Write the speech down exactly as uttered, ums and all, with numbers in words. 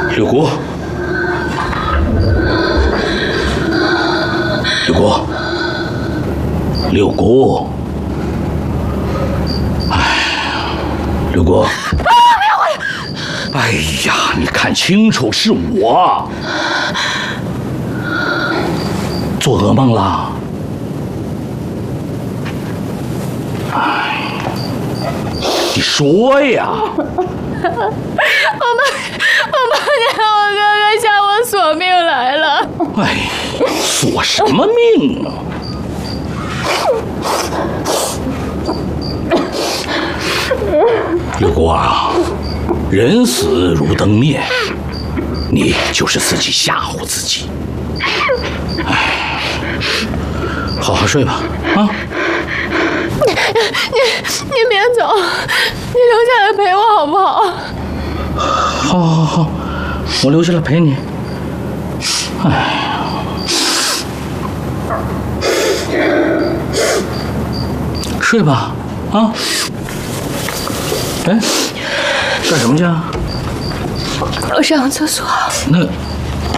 六姑，六姑，六姑，哎，六姑，啊，不要！哎呀，你看清楚，是我，做噩梦了。哎，你说呀！ 我梦，我梦见我哥哥向我索命来了。 哎，索什么命啊？六姑啊，人死如灯灭，你就是自己吓唬自己。哎，好好睡吧，啊！ 你你别走，你留下来陪我好不好？ 好，好，好，我留下来陪你。哎呀，睡吧，啊！哎，干什么去啊？ 我上厕所。 那。